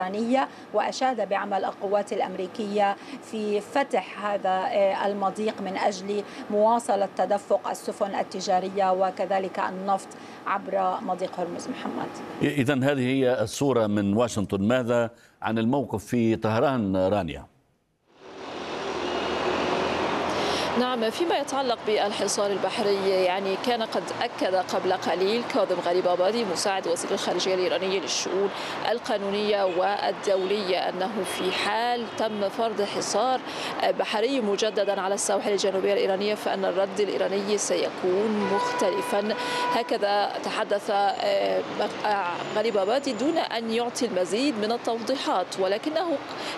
وأشاد بعمل القوات الأمريكية في فتح هذا المضيق من أجل مواصلة تدفق السفن التجارية وكذلك النفط عبر مضيق هرمز. محمد، إذن هذه هي الصورة من واشنطن. ماذا عن الموقف في طهران رانيا؟ نعم، فيما يتعلق بالحصار البحري كان قد أكد قبل قليل كاظم غريبابادي مساعد وزير الخارجية الإيراني للشؤون القانونية والدولية أنه في حال تم فرض حصار بحري مجددا على السواحل الجنوبية الإيرانية فإن الرد الإيراني سيكون مختلفا. هكذا تحدث غريبابادي دون أن يعطي المزيد من التوضيحات، ولكنه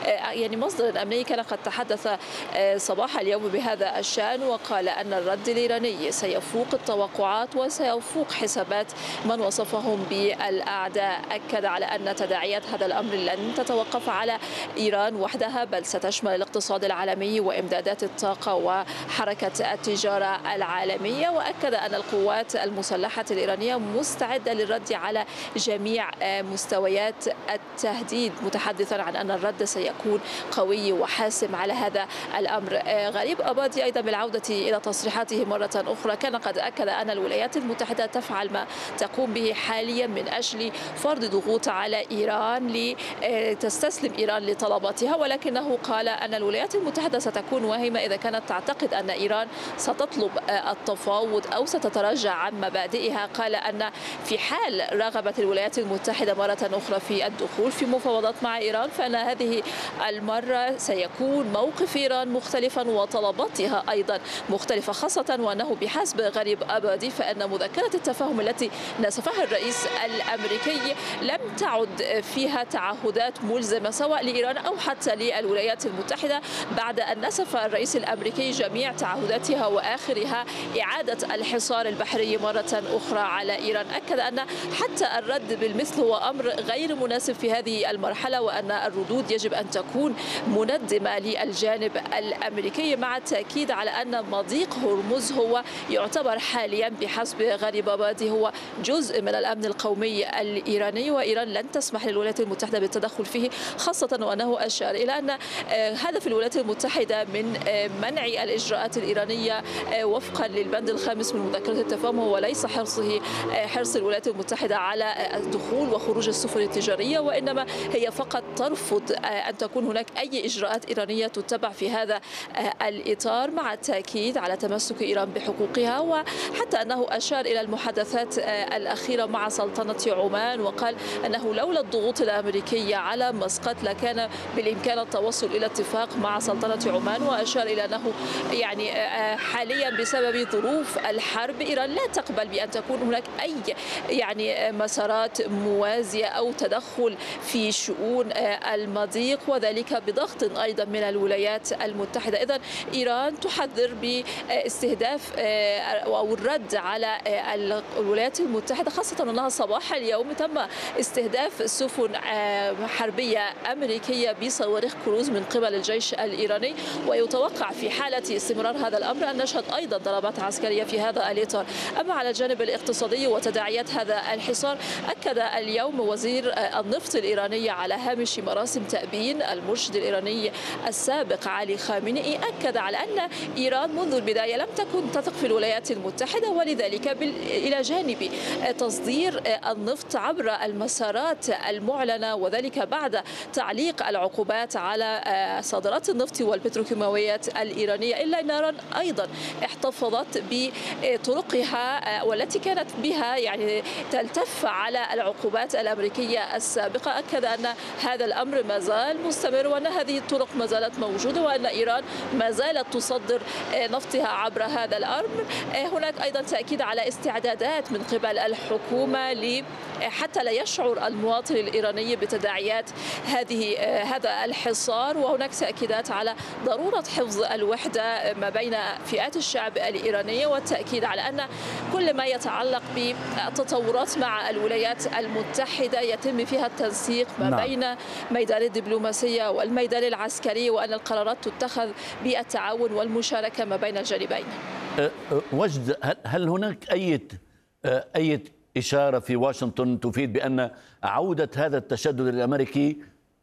مصدر أمني كان قد تحدث صباح اليوم بهذا الشأن وقال أن الرد الإيراني سيفوق التوقعات وسيفوق حسابات من وصفهم بالأعداء. أكد على أن تداعيات هذا الأمر لن تتوقف على إيران وحدها بل ستشمل الاقتصاد العالمي وإمدادات الطاقة وحركة التجارة العالمية. وأكد أن القوات المسلحة الإيرانية مستعدة للرد على جميع مستويات التهديد، متحدثا عن أن الرد سيكون قوي وحاسم على هذا الأمر. غريبابادي أيضا بالعودة إلى تصريحاته مرة أخرى كان قد أكد أن الولايات المتحدة تفعل ما تقوم به حاليا من أجل فرض ضغوط على إيران لتستسلم إيران لطلباتها، ولكنه قال أن الولايات المتحدة ستكون واهمة إذا كانت تعتقد أن إيران ستطلب التفاوض أو ستتراجع عن مبادئها. قال أن في حال رغبت الولايات المتحدة مرة أخرى في الدخول في مفاوضات مع إيران فإن هذه المرة سيكون موقف إيران مختلفا وطلباتها أيضا مختلفة، خاصة وأنه بحسب غريبابادي فإن مذكرة التفاهم التي نسفها الرئيس الأمريكي لم تعد فيها تعهدات ملزمة سواء لإيران أو حتى للولايات المتحدة بعد أن نسف الرئيس الأمريكي جميع تعهداتها وآخرها إعادة الحصار البحري مرة أخرى على إيران. أكد أن حتى الرد بالمثل هو أمر غير مناسب في هذه المرحلة وأن الردود يجب أن تكون مندمة للجانب الأمريكي، مع التأكيد على أن مضيق هرمز هو يعتبر حاليا بحسب غريبابادي هو جزء من الأمن القومي الإيراني وإيران لن تسمح للولايات المتحدة بالتدخل فيه، خاصة وأنه أشار إلى أن هدف الولايات المتحدة من منع الإجراءات الإيرانية وفقا للبند الخامس من مذكرة التفاهم هو ليس حرص الولايات المتحدة على الدخول وخروج السفن التجارية، وإنما هي فقط ترفض أن تكون هناك أي إجراءات إيرانية تتبع في هذا الإطار، مع التأكيد على تمسك إيران بحقوقها. وحتى أنه أشار إلى المحادثات الأخيرة مع سلطنة عمان وقال أنه لولا الضغوط الأمريكية على مسقط لكان بالإمكان التوصل إلى اتفاق مع سلطنة عمان. وأشار إلى أنه حاليا بسبب ظروف الحرب إيران لا تقبل بأن تكون هناك أي مسارات موازية أو تدخل في شؤون المضيق، وذلك بضغط أيضا من الولايات المتحدة. إذن إيران تحذر باستهداف أو الرد على الولايات المتحدة، خاصة أنها صباح اليوم تم استهداف سفن حربية أمريكية بصواريخ كروز من قبل الجيش الإيراني، ويتوقع في حالة استمرار هذا الأمر أن نشهد أيضا ضربات عسكرية في هذا الإطار. أما على الجانب الاقتصادي وتداعيات هذا الحصار، أكد اليوم وزير النفط الإيراني على هامش مراسم تأبين المرشد الإيراني السابق علي خامنئي، أكد على أن إيران منذ البداية لم تكن تثق في الولايات المتحدة، ولذلك إلى جانب تصدير النفط عبر المسارات المعلنة وذلك بعد تعليق العقوبات على صادرات النفط والبتروكيماويات الإيرانية، إلا أن إيران أيضا احتفظت بطرقها والتي كانت بها تلتف على العقوبات الأمريكية السابقة. أكد أن هذا الأمر ما زال مستمر وأن هذه الطرق ما زالت موجودة وأن إيران ما زالت تصدر نفطها عبر هذا الأمر. هناك أيضا تأكيد على استعدادات من قبل الحكومة حتى لا يشعر المواطن الإيراني بتداعيات هذا الحصار، وهناك تأكيدات على ضرورة حفظ الوحدة ما بين فئات الشعب الإيرانية، والتأكيد على أن كل ما يتعلق بالتطورات مع الولايات المتحدة يتم فيها التنسيق ما بين ميدان الدبلوماسية والميدان العسكري، وأن القرارات تتخذ بالتعاون والمشاركة ما بين الجانبين. وجد، هل هناك أي إشارة في واشنطن تفيد بأن عودة هذا التشدد الأمريكي